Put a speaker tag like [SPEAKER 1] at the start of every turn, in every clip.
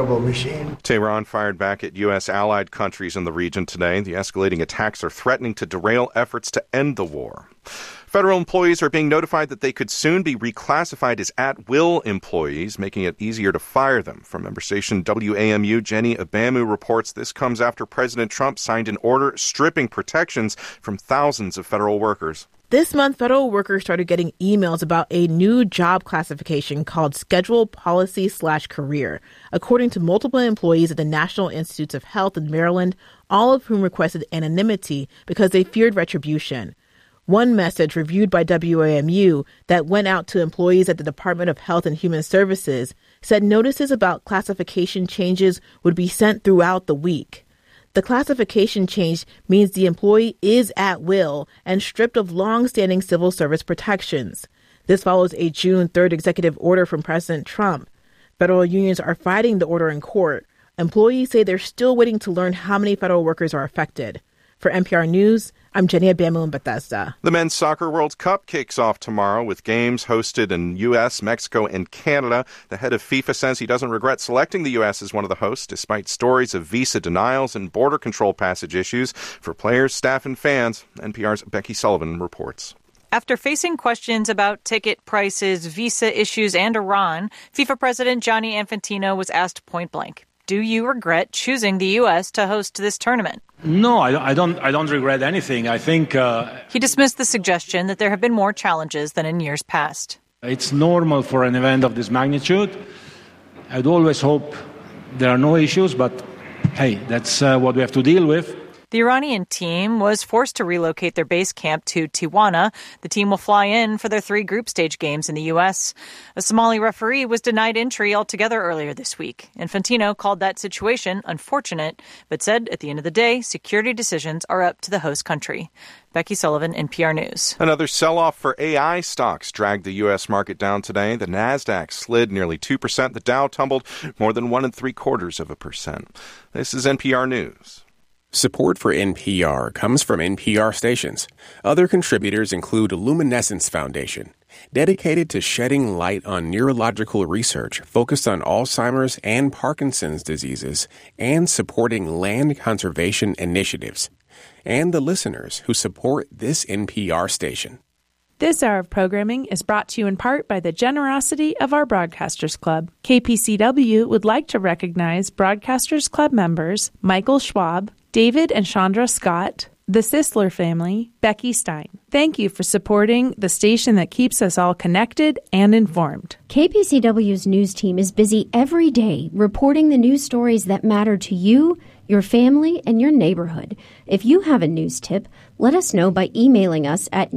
[SPEAKER 1] machine.
[SPEAKER 2] Tehran fired back at U.S. allied countries in the region today. The escalating attacks are threatening to derail efforts to end the war. Federal employees are being notified that they could soon be reclassified as at-will employees, making it easier to fire them. From member station WAMU, Jenny Abamu reports this comes after President Trump signed an order stripping protections from thousands of federal workers.
[SPEAKER 3] This month, federal workers started getting emails about a new job classification called Schedule Policy/Career, according to multiple employees at the National Institutes of Health in Maryland, all of whom requested anonymity because they feared retribution. One message reviewed by WAMU that went out to employees at the Department of Health and Human Services said notices about classification changes would be sent throughout the week. The classification change means the employee is at will and stripped of long-standing civil service protections. This follows a June 3rd executive order from President Trump. Federal unions are fighting the order in court. Employees say they're still waiting to learn how many federal workers are affected. For NPR News, I'm Jenny Abamu in Bethesda.
[SPEAKER 2] The Men's Soccer World Cup kicks off tomorrow with games hosted in U.S., Mexico, and Canada. The head of FIFA says he doesn't regret selecting the U.S. as one of the hosts, despite stories of visa denials and border control passage issues for players, staff, and fans. NPR's Becky Sullivan reports.
[SPEAKER 4] After facing questions about ticket prices, visa issues, and Iran, FIFA President Gianni Infantino was asked point blank, do you regret choosing the U.S. to host this tournament?
[SPEAKER 5] No, I don't regret anything. I think
[SPEAKER 4] he dismissed the suggestion that there have been more challenges than in years past.
[SPEAKER 5] It's normal for an event of this magnitude. I'd always hope there are no issues, but hey, that's what we have to deal with.
[SPEAKER 4] The Iranian team was forced to relocate their base camp to Tijuana. The team will fly in for their 3 group stage games in the U.S. A Somali referee was denied entry altogether earlier this week. Infantino called that situation unfortunate, but said at the end of the day, security decisions are up to the host country. Becky Sullivan, NPR News.
[SPEAKER 2] Another sell-off for AI stocks dragged the U.S. market down today. The Nasdaq slid nearly 2%. The Dow tumbled more than 1.75%. This is NPR News.
[SPEAKER 6] Support for NPR comes from NPR stations. Other contributors include Luminescence Foundation, dedicated to shedding light on neurological research focused on Alzheimer's and Parkinson's diseases and supporting land conservation initiatives, and the listeners who support this NPR station.
[SPEAKER 7] This hour of programming is brought to you in part by the generosity of our Broadcasters Club. KPCW would like to recognize Broadcasters Club members Michael Schwab, David and Chandra Scott, the Sisler family, Becky Stein. Thank you for supporting the station that keeps us all connected and informed.
[SPEAKER 8] KPCW's news team is busy every day reporting the news stories that matter to you, your family, and your neighborhood. If you have a news tip, let us know by emailing us at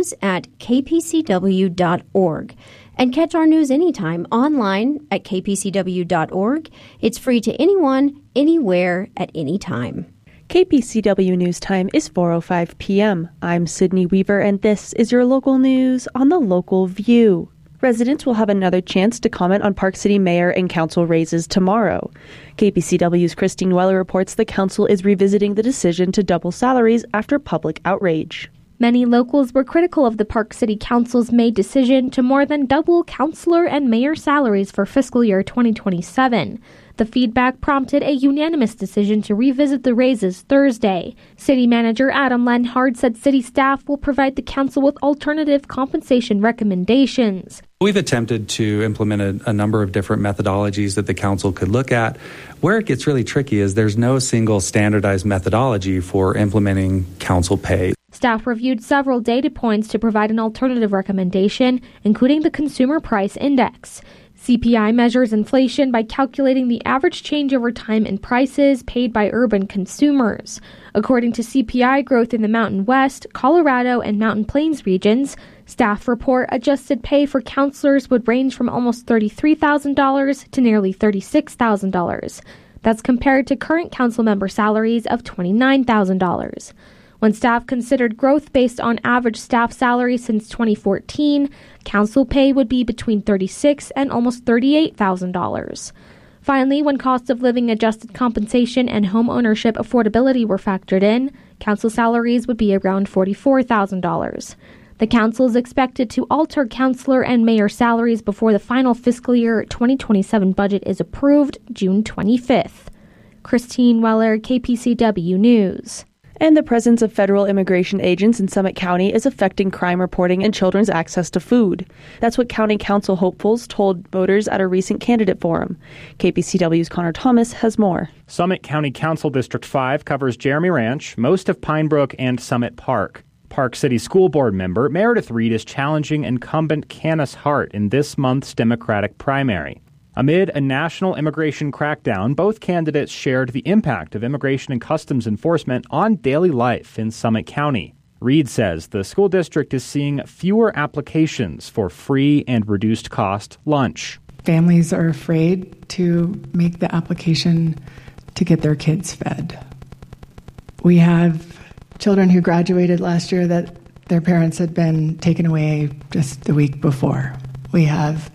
[SPEAKER 8] news@kpcw.org. And catch our news anytime online at kpcw.org. It's free to anyone, anywhere, at any time.
[SPEAKER 9] KPCW News Time is 4:05 p.m. I'm Sydney Weaver, and this is your local news on the Local View. Residents will have another chance to comment on Park City mayor and council races tomorrow. KPCW's Christine Weller reports the council is revisiting the decision to double salaries after public outrage.
[SPEAKER 10] Many locals were critical of the Park City Council's May decision to more than double councilor and mayor salaries for fiscal year 2027. The feedback prompted a unanimous decision to revisit the raises Thursday. City Manager Adam Lenhard said city staff will provide the council with alternative compensation recommendations.
[SPEAKER 11] We've attempted to implement a number of different methodologies that the council could look at. Where it gets really tricky is there's no single standardized methodology for implementing council pay.
[SPEAKER 10] Staff reviewed several data points to provide an alternative recommendation, including the Consumer Price Index. CPI measures inflation by calculating the average change over time in prices paid by urban consumers. According to CPI growth in the Mountain West, Colorado, and Mountain Plains regions, staff report adjusted pay for counselors would range from almost $33,000 to nearly $36,000. That's compared to current council member salaries of $29,000. When staff considered growth based on average staff salary since 2014, council pay would be between $36,000 and almost $38,000. Finally, when cost of living adjusted compensation and home ownership affordability were factored in, council salaries would be around $44,000. The council is expected to alter councilor and mayor salaries before the final fiscal year 2027 budget is approved June 25th. Christine Weller, KPCW News.
[SPEAKER 9] And the presence of federal immigration agents in Summit County is affecting crime reporting and children's access to food. That's what county council hopefuls told voters at a recent candidate forum. KPCW's Connor Thomas has more.
[SPEAKER 1] Summit County Council District 5 covers Jeremy Ranch, most of Pine Brook, and Summit Park. Park City School Board member Meredith Reed is challenging incumbent Candace Hart in this month's Democratic primary. Amid a national immigration crackdown, both candidates shared the impact of Immigration and Customs Enforcement on daily life in Summit County. Reed says the school district is seeing fewer applications for free and reduced cost lunch.
[SPEAKER 12] Families are afraid to make the application to get their kids fed. We have children who graduated last year that their parents had been taken away just the week before. We have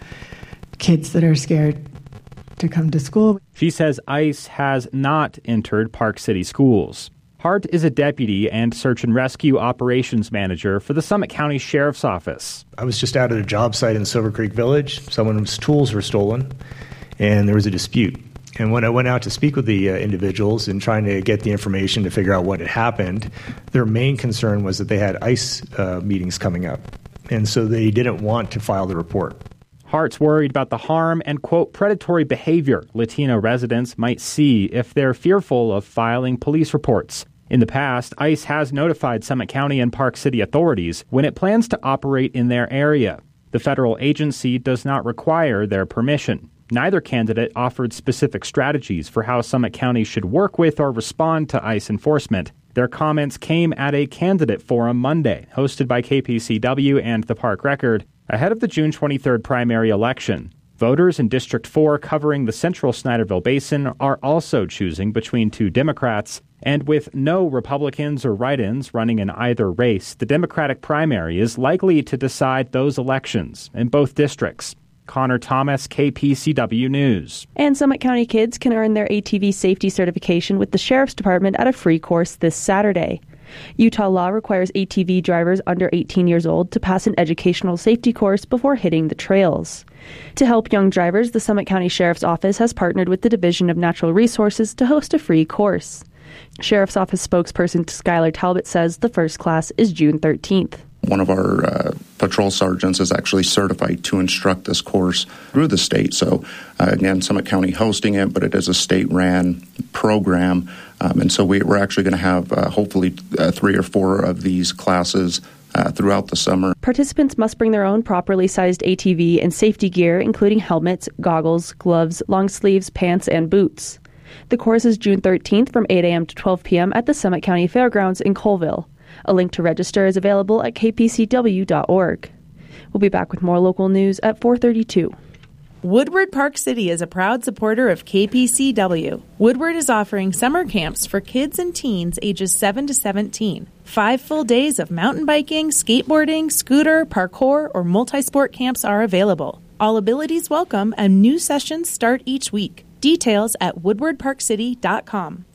[SPEAKER 12] kids that are scared to come to school.
[SPEAKER 1] She says ICE has not entered Park City schools. Hart is a deputy and search and rescue operations manager for the Summit County Sheriff's Office.
[SPEAKER 13] I was just out at a job site in Silver Creek Village. Someone's tools were stolen, and there was a dispute. And when I went out to speak with the individuals and trying to get the information to figure out what had happened, their main concern was that they had ICE meetings coming up, and so they didn't want to file the report.
[SPEAKER 1] Hart's worried about the harm and, quote, predatory behavior Latino residents might see if they're fearful of filing police reports. In the past, ICE has notified Summit County and Park City authorities when it plans to operate in their area. The federal agency does not require their permission. Neither candidate offered specific strategies for how Summit County should work with or respond to ICE enforcement. Their comments came at a candidate forum Monday, hosted by KPCW and the Park Record, ahead of the June 23rd primary election. Voters in District 4 covering the central Snyderville Basin are also choosing between two Democrats, and with no Republicans or write-ins running in either race, the Democratic primary is likely to decide those elections in both districts. Connor Thomas, KPCW News.
[SPEAKER 9] And Summit County kids can earn their ATV safety certification with the Sheriff's Department at a free course this Saturday. Utah law requires ATV drivers under 18 years old to pass an educational safety course before hitting the trails. To help young drivers, the Summit County Sheriff's Office has partnered with the Division of Natural Resources to host a free course. Sheriff's Office spokesperson Skylar Talbot says the first class is June 13th.
[SPEAKER 14] One of our patrol sergeants is actually certified to instruct this course through the state. So, again, Summit County hosting it, but it is a state-ran program. And so we're actually going to have hopefully 3 or 4 of these classes throughout the summer.
[SPEAKER 9] Participants must bring their own properly sized ATV and safety gear, including helmets, goggles, gloves, long sleeves, pants, and boots. The course is June 13th from 8 a.m. to 12 p.m. at the Summit County Fairgrounds in Colville. A link to register is available at kpcw.org. We'll be back with more local news at 4:32.
[SPEAKER 7] Woodward Park City is a proud supporter of KPCW. Woodward is offering summer camps for kids and teens ages 7 to 17. 5 full days of mountain biking, skateboarding, scooter, parkour, or multi-sport camps are available. All abilities welcome, and new sessions start each week. Details at woodwardparkcity.com.